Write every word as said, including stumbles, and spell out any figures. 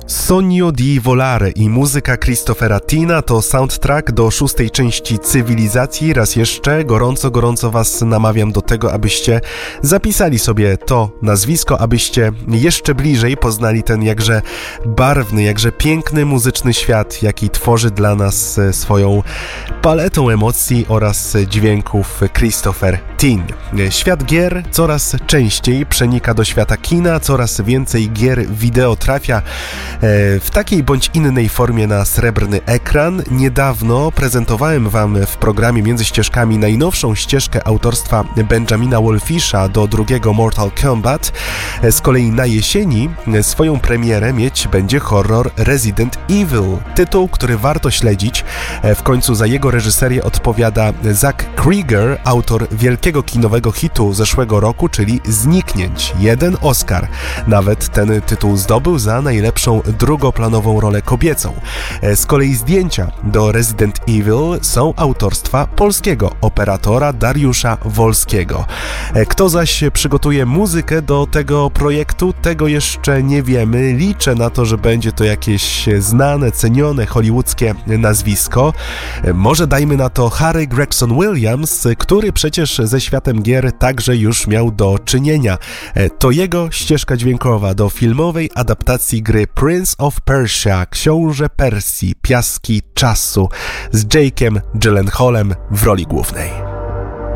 Sogno di volare i muzyka Christophera Tina to soundtrack do szóstej części Cywilizacji. Raz jeszcze gorąco, gorąco was namawiam do tego, abyście zapisali sobie to nazwisko, abyście jeszcze bliżej poznali ten jakże barwny, jakże piękny muzyczny świat, jaki tworzy dla nas swoją paletą emocji oraz dźwięków Christopher Tin. Świat gier coraz częściej przenika do świata kina, coraz więcej gier wideo trafia w takiej bądź innej formie na srebrny ekran. Niedawno prezentowałem wam w programie Między Ścieżkami najnowszą ścieżkę autorstwa Benjamina Wallfisha do drugiego Mortal Kombat. Z kolei na jesieni swoją premierę mieć będzie horror Resident Evil. Tytuł, który warto śledzić. W końcu za jego reżyserię odpowiada Zack Krieger, autor wielkiego kinowego hitu zeszłego roku, czyli Zniknięć. Jeden Oscar. Nawet ten tytuł zdobył za najlepszą drugoplanową rolę kobiecą. Z kolei zdjęcia do Resident Evil są autorstwa polskiego operatora Dariusza Wolskiego. Kto zaś przygotuje muzykę do tego projektu, tego jeszcze nie wiemy. Liczę na to, że będzie to jakieś znane, cenione hollywoodzkie nazwisko. Może dajmy na to Harry Gregson Williams, który przecież ze światem gier także już miał do czynienia. To jego ścieżka dźwiękowa do filmowej adaptacji gry Prince of Persia, Książę Persji, Piaski Czasu z Jake'em Gyllenhaalem w roli głównej.